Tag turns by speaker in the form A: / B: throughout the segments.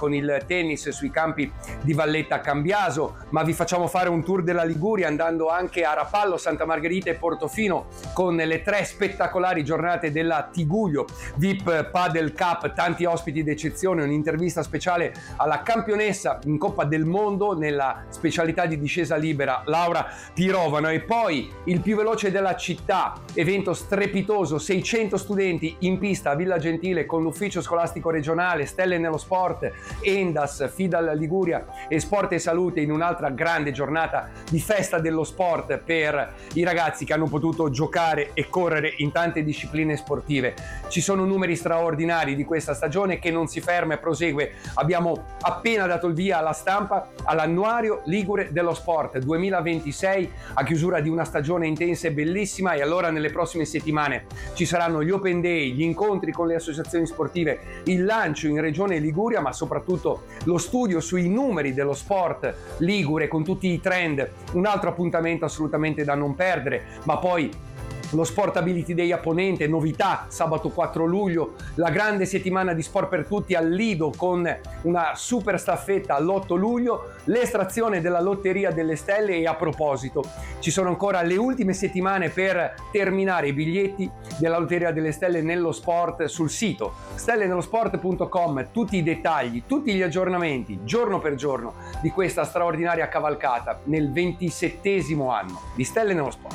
A: con il tennis sui campi di Valletta Cambiaso, ma vi facciamo fare un tour della Liguria andando anche a Rapallo, Santa Margherita e Portofino con le 3 spettacolari giornate della Tiguglio VIP Padel Cup, tanti ospiti d'eccezione, un'intervista speciale alla campionessa in Coppa del Mondo nella specialità di discesa libera Laura Pirovano, e poi il più veloce della città, evento strepitoso, 600 studenti in pista a Villa Gentile con l'ufficio scolastico regionale, Stelle nello Sport, Endas, Fidal Liguria e Sport e Salute in un'altra grande giornata di festa dello sport per i ragazzi che hanno potuto giocare e correre in tante discipline sportive. Ci sono numeri straordinari di questa stagione che non si ferma e prosegue. Abbiamo appena dato il via alla stampa all'annuario Ligure dello Sport 2026 a chiusura di una stagione intensa e bellissima, e allora nelle prossime settimane ci saranno gli Open Day, gli incontri con le associazioni sportive, il lancio in Regione Liguria, ma soprattutto lo studio sui numeri dello sport ligure con tutti i trend, un altro appuntamento assolutamente da non perdere. Ma poi lo Sportability Day a Ponente, novità, sabato 4 luglio, la grande settimana di sport per tutti al Lido con una super staffetta all'8 luglio, l'estrazione della Lotteria delle Stelle, e a proposito ci sono ancora le ultime settimane per terminare i biglietti della Lotteria delle Stelle nello sport sul sito stellenellosport.com, tutti i dettagli, tutti gli aggiornamenti giorno per giorno di questa straordinaria cavalcata nel 27° anno di Stelle nello Sport.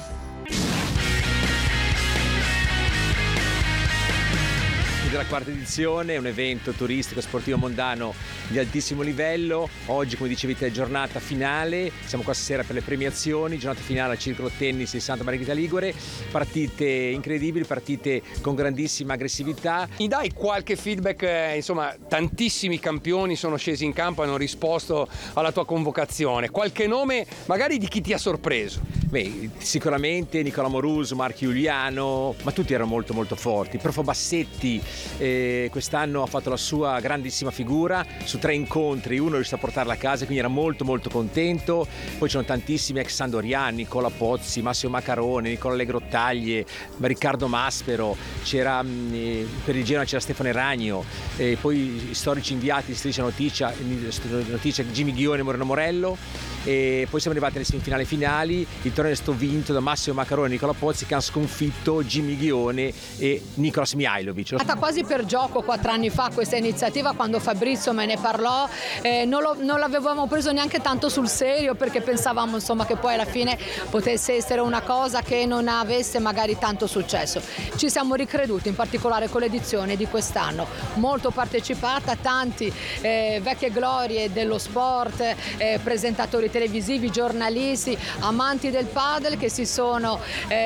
B: Della quarta edizione, un evento turistico sportivo mondano di altissimo livello. Oggi, come dicevi te, giornata finale, siamo qua stasera per le premiazioni, giornata finale al Circolo Tennis di Santa Margherita Ligure, partite incredibili, partite con grandissima aggressività.
A: Mi dai qualche feedback? Insomma, tantissimi campioni sono scesi in campo e hanno risposto alla tua convocazione. Qualche nome magari di chi ti ha sorpreso?
B: Beh, sicuramente Nicola Moruso, Marco Giuliano, ma tutti erano molto molto forti. Profo Bassetti quest'anno ha fatto la sua grandissima figura su 3 incontri, uno è riuscito a portarla a casa, quindi era molto molto contento. Poi c'erano tantissimi ex sandoriani, Nicola Pozzi, Massimo Macarone, Nicola Legrottaglie, Riccardo Maspero, c'era per il Genoa c'era Stefano Eragno, poi storici inviati di Striscia Notizia Jimmy Ghione e Moreno Morello. E poi siamo arrivati alle semifinali finali, il torneo è stato vinto da Massimo Macarone e Nicola Pozzi, che hanno sconfitto Jimmy Ghione e Nicolas Mihailovic.
C: È stata quasi per gioco 4 anni fa questa iniziativa, quando Fabrizio me ne parlò, non l'avevamo preso neanche tanto sul serio, perché pensavamo insomma che poi alla fine potesse essere una cosa che non avesse magari tanto successo. Ci siamo ricreduti, in particolare con l'edizione di quest'anno, molto partecipata, tanti vecchie glorie dello sport, presentatori televisivi, giornalisti, amanti del padel che si sono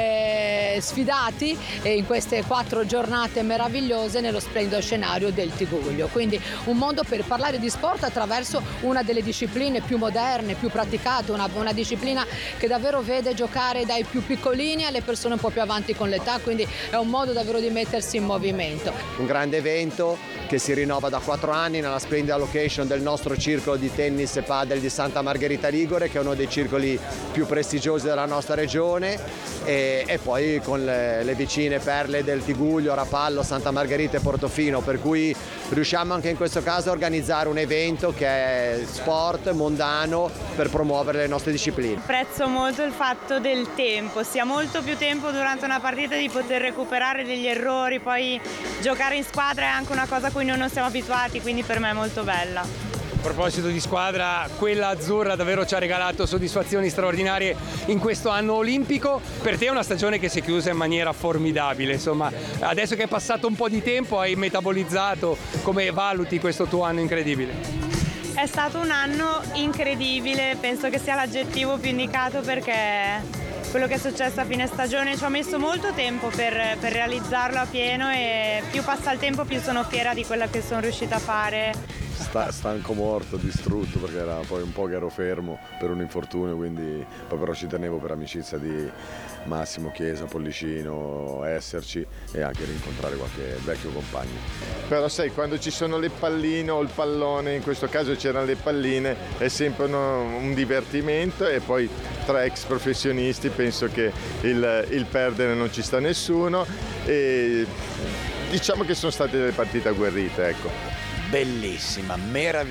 C: sfidati in queste 4 giornate meravigliose nello splendido scenario del Tiguglio. Quindi un mondo per parlare di sport attraverso una delle discipline più moderne, più praticate, una disciplina che davvero vede giocare dai più piccolini alle persone un po' più avanti con l'età, quindi è un modo davvero di mettersi in movimento.
D: Un grande evento che si rinnova da 4 anni nella splendida location del nostro circolo di tennis e padel di Santa Margherita Ligure, che è uno dei circoli più prestigiosi della nostra regione, e poi con le vicine perle del Tiguglio, Rapallo, Santa Margherita e Portofino, per cui riusciamo anche in questo caso a organizzare un evento che è sport mondano per promuovere le nostre discipline.
E: Apprezzo molto il fatto del tempo, sia molto più tempo durante una partita di poter recuperare degli errori, poi giocare in squadra è anche una cosa a cui noi non siamo abituati, quindi per me è molto bella.
A: A proposito di squadra, quella azzurra davvero ci ha regalato soddisfazioni straordinarie in questo anno olimpico. Per te è una stagione che si è chiusa in maniera formidabile, insomma, adesso che è passato un po' di tempo, hai metabolizzato, come valuti questo tuo anno incredibile?
E: È stato un anno incredibile, penso che sia l'aggettivo più indicato, perché quello che è successo a fine stagione ci ho messo molto tempo per realizzarlo a pieno, e più passa il tempo più sono fiera di quello che sono riuscita a fare.
F: Stanco, morto, distrutto, perché era poi un po' che ero fermo per un infortunio, quindi poi però ci tenevo per amicizia di Massimo, Chiesa, Pollicino, esserci e anche rincontrare qualche vecchio compagno.
G: Però sai, quando ci sono le palline o il pallone, in questo caso c'erano le palline, è sempre un divertimento, e poi tra ex professionisti penso che il perdere non ci sta nessuno, e diciamo che sono state delle partite agguerrite, ecco.
H: Bellissima, meravigliosa.